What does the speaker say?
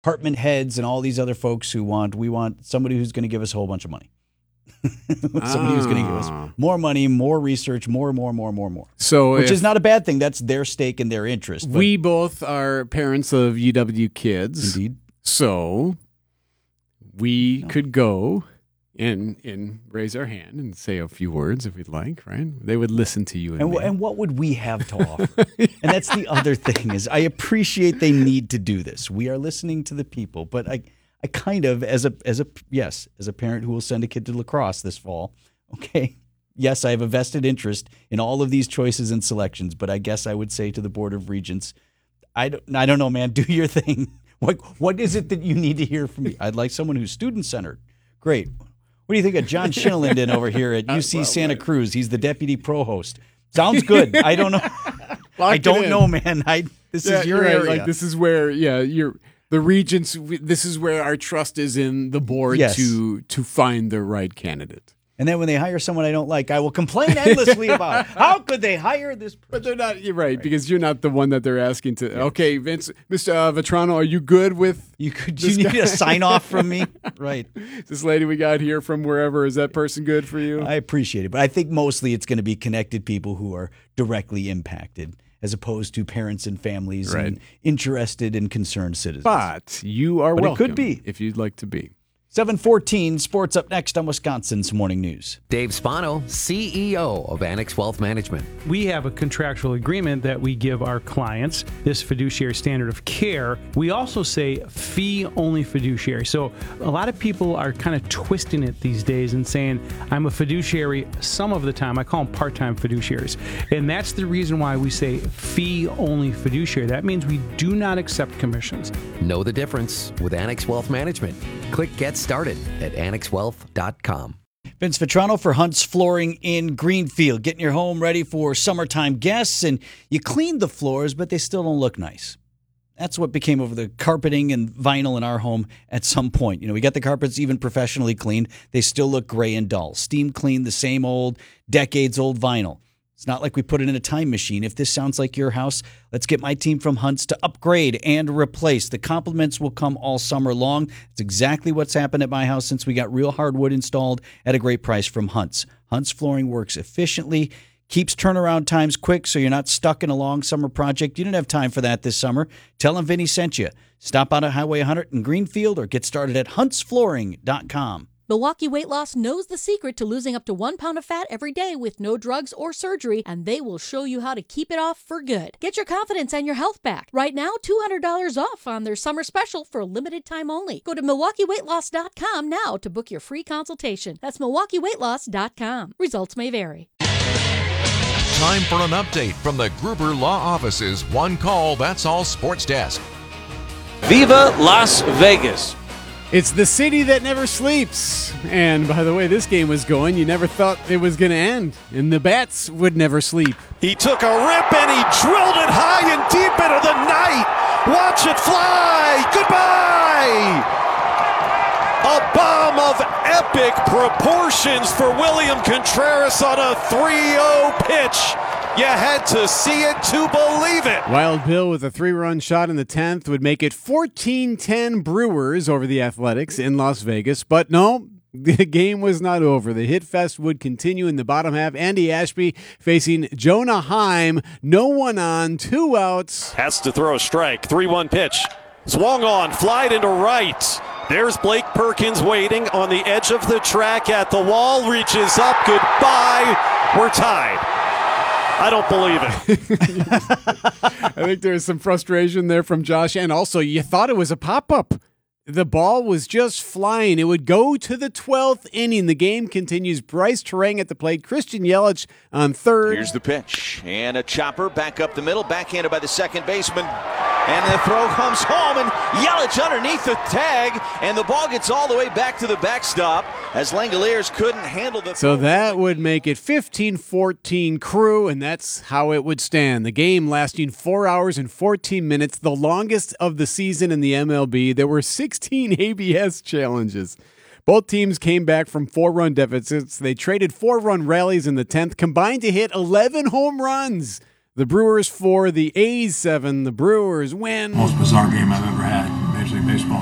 department heads and all these other folks we want somebody who's going to give us a whole bunch of money. Somebody who's going to give us more money, more research, more. So, which is not a bad thing. That's their stake and their interest. We both are parents of UW kids. Indeed. So we could go and raise our hand and say a few words if we'd like, right? They would listen to you. And what would we have to offer? And that's the other thing is I appreciate they need to do this. We are listening to the people, but I kind of, as a parent who will send a kid to lacrosse this fall, okay, yes, I have a vested interest in all of these choices and selections, but I guess I would say to the Board of Regents, I don't know, man, do your thing. What is it that you need to hear from me? I'd like someone who's student-centered. Great. What do you think of John Shinalinden over here at UC Santa Cruz? He's the deputy provost. Sounds good. I don't know. I don't know, man. This is your area. Like this is where, the Regents. This is where our trust is in the board to find the right candidate. And then when they hire someone I don't like, I will complain endlessly about it. How could they hire this person? But they're not. You're right, because you're not the one that they're asking to. Yeah. Okay, Vince, Mr. Vetrano, are you good with? You need a sign off from me, right? This lady we got here from wherever, is that person good for you? I appreciate it, but I think mostly it's going to be connected people who are directly impacted, as opposed to parents and families and interested and concerned citizens. But you are welcome. It could be if you'd like to be. 7:14, sports up next on Wisconsin's Morning News. Dave Spano, CEO of Annex Wealth Management. We have a contractual agreement that we give our clients, this fiduciary standard of care. We also say fee-only fiduciary. So a lot of people are kind of twisting it these days and saying, I'm a fiduciary some of the time. I call them part-time fiduciaries. And that's the reason why we say fee-only fiduciary. That means we do not accept commissions. Know the difference with Annex Wealth Management. Click Get Started at annexwealth.com. Vince Vetrano for Hunt's Flooring in Greenfield. Getting your home ready for summertime guests, and you cleaned the floors, but they still don't look nice. That's what became over the carpeting and vinyl in our home at some point. We got the carpets even professionally cleaned. They still look gray and dull. Steam cleaned the same old, decades-old vinyl. It's not like we put it in a time machine. If this sounds like your house, let's get my team from Hunt's to upgrade and replace. The compliments will come all summer long. It's exactly what's happened at my house since we got real hardwood installed at a great price from Hunt's. Hunt's Flooring works efficiently, keeps turnaround times quick so you're not stuck in a long summer project. You didn't have time for that this summer. Tell them Vinny sent you. Stop out at Highway 100 in Greenfield or get started at huntsflooring.com. Milwaukee Weight Loss knows the secret to losing up to 1 pound of fat every day with no drugs or surgery, and they will show you how to keep it off for good. Get your confidence and your health back. Right now, $200 off on their summer special for a limited time only. Go to MilwaukeeWeightLoss.com now to book your free consultation. That's MilwaukeeWeightLoss.com. Results may vary. Time for an update from the Gruber Law Office's One Call, That's All Sports Desk. Viva Las Vegas. It's the city that never sleeps. And by the way this game was going, you never thought it was going to end. And the Bats would never sleep. He took a rip and he drilled it high and deep into the night. Watch it fly. Goodbye. A bomb of epic proportions for William Contreras on a 3-0 pitch. You had to see it to believe it. Wild Bill with a 3-run shot in the 10th would make it 14-10 Brewers over the Athletics in Las Vegas. But no, the game was not over. The hit fest would continue in the bottom half. Andy Ashby facing Jonah Heim. No one on, 2 outs. Has to throw a strike. 3-1 pitch. Swung on, flied into right. There's Blake Perkins waiting on the edge of the track at the wall. Reaches up. Goodbye. We're tied. I don't believe it. I think there's some frustration there from Josh. And also, you thought it was a pop-up. The ball was just flying. It would go to the 12th inning. The game continues. Bryce Terang at the plate. Christian Yelich on third. Here's the pitch. And a chopper back up the middle. Backhanded by the second baseman. And the throw comes home. And Yelich underneath the tag. And the ball gets all the way back to the backstop as Langoliers couldn't handle the So that would make it 15-14 Crew. And that's how it would stand. The game lasting 4 hours and 14 minutes. The longest of the season in the MLB. There were 16 ABS challenges. Both teams came back from 4-run deficits. They traded 4-run rallies in the 10th, combined to hit 11 home runs. The Brewers 4, the A's 7. The Brewers win. Most bizarre game I've ever had.